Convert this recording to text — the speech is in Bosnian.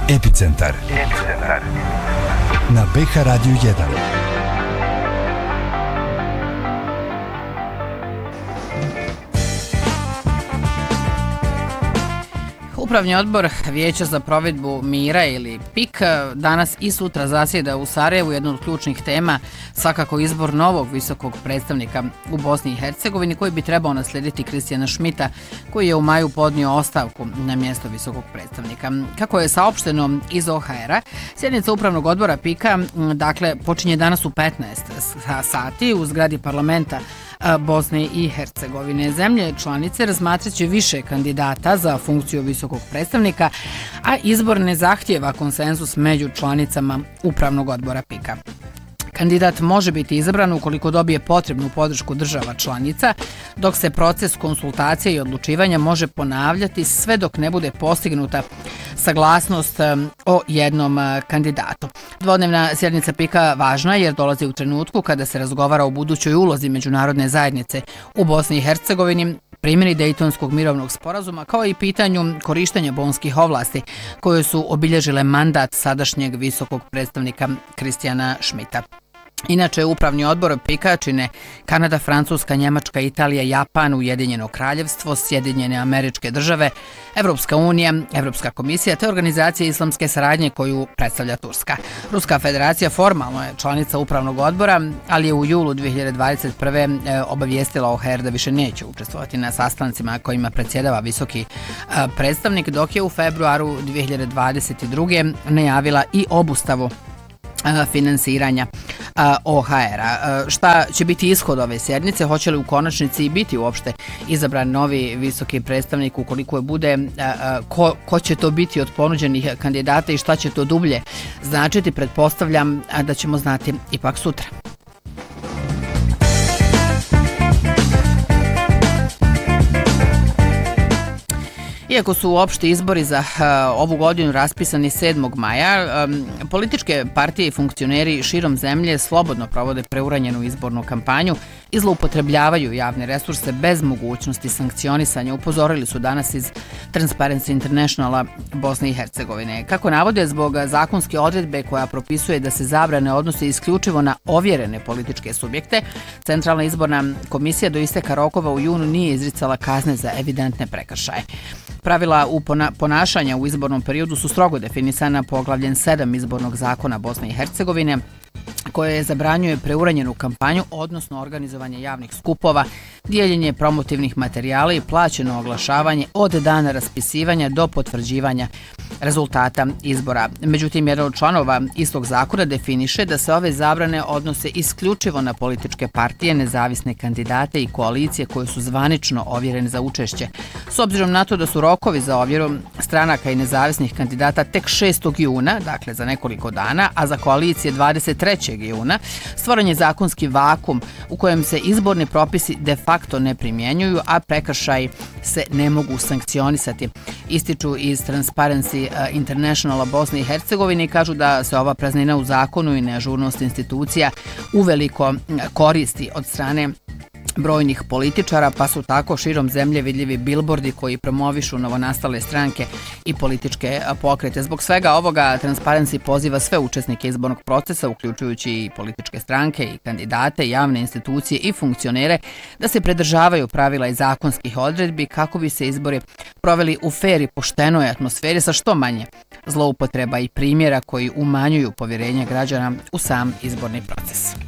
Epicentar na BH Radio 1. Upravni odbor Vijeća za provedbu mira ili PIK danas i sutra zasjeda u Sarajevu. Jedna od ključnih tema svakako izbor novog visokog predstavnika u Bosni i Hercegovini koji bi trebao naslijediti Kristijana Šmita koji je u maju podnio ostavku na mjesto visokog predstavnika. Kako je saopšteno iz OHR-a, sjednica upravnog odbora PIK-a počinje danas u 15 sati u zgradi parlamenta Bosne i Hercegovine. Zemlje članice razmatrat će više kandidata za funkciju visokog predstavnika, a izbor ne zahtijeva konsenzus među članicama upravnog odbora PIK-a. Kandidat može biti izabran ukoliko dobije potrebnu podršku država članica, dok se proces konsultacije i odlučivanja može ponavljati sve dok ne bude postignuta saglasnost o jednom kandidatu. Dvodnevna sjednica PIK-a važna jer dolazi u trenutku kada se razgovara o budućoj ulozi međunarodne zajednice u Bosni i Hercegovini, primjeni Dejtonskog mirovnog sporazuma, kao i pitanju korištenja bonskih ovlasti koje su obilježile mandat sadašnjeg visokog predstavnika Kristijana Šmita. Inače, upravni odbor PIK-a čine Kanada, Francuska, Njemačka, Italija, Japan, Ujedinjeno kraljevstvo, Sjedinjene Američke Države, Evropska unija, Evropska komisija te organizacija islamske saradnje koju predstavlja Turska. Ruska federacija formalno je članica upravnog odbora, ali je u julu 2021. obavijestila OHR da više neće učestvovati na sastancima kojima predsjedava visoki predstavnik, dok je u februaru 2022. najavila i obustavu finansiranja OHR-a. Šta će biti ishod ove sjednice? Hoće li u konačnici biti uopšte izabran novi visoki predstavnik ukoliko je bude? Ko će to biti od ponuđenih kandidata i šta će to dublje značiti? Pretpostavljam da ćemo znati ipak sutra. Iako su opšti izbori za ovu godinu raspisani 7. maja, političke partije i funkcioneri širom zemlje slobodno provode preuranjenu izbornu kampanju i zloupotrebljavaju javne resurse bez mogućnosti sankcionisanja, upozorili su danas iz Transparency Internationala Bosne i Hercegovine. Kako navode, zbog zakonske odredbe koja propisuje da se zabrane odnose isključivo na ovjerene političke subjekte, Centralna izborna komisija do isteka rokova u junu nije izricala kazne za evidentne prekršaje. Pravila ponašanja u izbornom periodu su strogo definisana poglavljem 7 izbornog zakona Bosne i Hercegovine, koje zabranjuje preuranjenu kampanju, odnosno organizovanje javnih skupova, dijeljenje promotivnih materijala i plaćeno oglašavanje od dana raspisivanja do potvrđivanja rezultata izbora. Međutim, jedan od članova istog zakona definiše da se ove zabrane odnose isključivo na političke partije, nezavisne kandidate i koalicije koje su zvanično ovjerene za učešće. S obzirom na to da su rokovi za ovjeru stranaka i nezavisnih kandidata tek 6. juna, dakle za nekoliko dana, a za koalicije 23. juna, stvoren je zakonski vakum u kojem se izborni propisi de facto ne primjenjuju, a prekršaji se ne mogu sankcionisati. Ističu iz Transparency Internationala Bosne i Hercegovine i kažu da se ova praznina u zakonu i neažurnost institucija uveliko koristi od strane brojnih političara, pa su tako širom zemlje vidljivi bilbordi koji promovišu novonastale stranke i političke pokrete. Zbog svega ovoga Transparency poziva sve učesnike izbornog procesa, uključujući i političke stranke i kandidate, javne institucije i funkcionere, da se pridržavaju pravila i zakonskih odredbi kako bi se izbori proveli u fer i poštenoj atmosferi sa što manje zloupotreba i primjera koji umanjuju povjerenje građana u sam izborni proces.